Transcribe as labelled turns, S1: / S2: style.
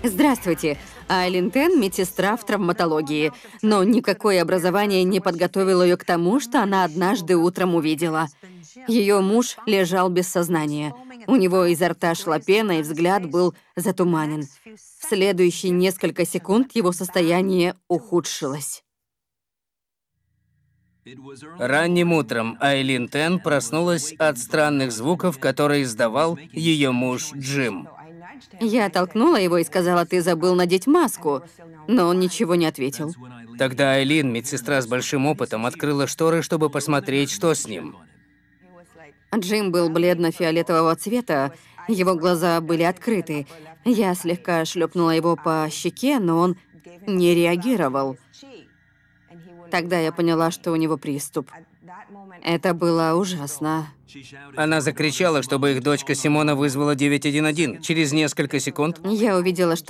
S1: Здравствуйте. Айлин Тен — медсестра в травматологии, но никакое образование не подготовило ее к тому, что она однажды утром увидела. Ее муж лежал без сознания. У него изо рта шла пена, и взгляд был затуманен. В следующие несколько секунд его состояние ухудшилось.
S2: Ранним утром Айлин Тен проснулась от странных звуков, которые издавал ее муж Джим.
S1: Я толкнула его и сказала: «Ты забыл надеть маску», но он ничего не ответил.
S2: Тогда Айлин, медсестра с большим опытом, открыла шторы, чтобы посмотреть, что с ним.
S1: Джим был бледно-фиолетового цвета, его глаза были открыты. Я слегка шлепнула его по щеке, но он не реагировал. Тогда я поняла, что у него приступ. Это было ужасно.
S2: Она закричала, чтобы их дочка Симона вызвала 911. Через несколько секунд
S1: Я увидела, что